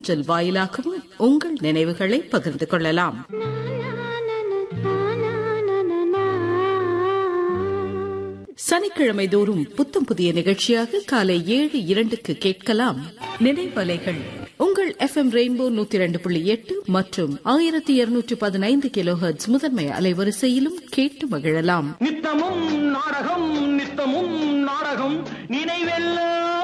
வாயிலாகவும் உங்கள் நினைவுகளை பகிர்ந்து கொள்ளலாம். சனிக்கிழமை தோறும் புத்தம் புதிய நிகழ்ச்சியாக காலை 7:02 கேட்கலாம். நினைவலைகள் உங்கள் FM ரெயின்போ 102.8 மற்றும் 1215 கிலோஹெர்ட்ஸ் முதன்மை அலைவரிசையிலும் கேட்டு மகிழலாம். நித்தமும் நாடகம் நித்தமும் நாடகம் நினைவெல்லாம்